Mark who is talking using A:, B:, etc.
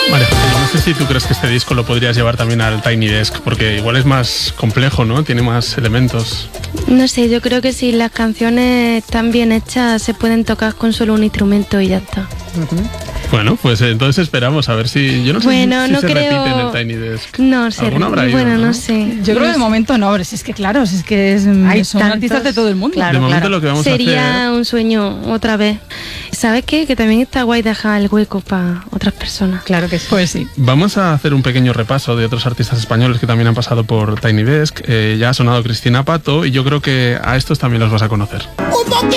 A: Vale, no sé si tú crees que este disco lo podrías llevar también al Tiny Desk, porque igual es más complejo, ¿no? Tiene más elementos.
B: No sé, yo creo que si las canciones están bien hechas se pueden tocar con solo un instrumento y ya está.
A: Bueno, pues entonces esperamos a ver si... Yo no sé
B: Bueno,
A: si
B: no
A: se
B: creo...
A: repite en el Tiny Desk.
B: No sé,
A: ¿Alguno habrá ido,
B: bueno,
A: no?
B: no sé.
C: Yo creo que de momento no, pero si es que claro, si es que
D: Hay
C: son
D: tantos,
C: artistas de todo el mundo.
D: claro.
A: De momento lo que vamos a
B: Sería
A: hacer...
B: un sueño otra vez. ¿Sabes qué? Que también está guay dejar el hueco para otras personas.
D: Claro que sí.
C: Pues sí.
A: Vamos a hacer un pequeño repaso de otros artistas españoles que también han pasado por Tiny Desk. Ya ha sonado Cristina Pato y yo creo que a estos también los vas a conocer.
E: Un poquito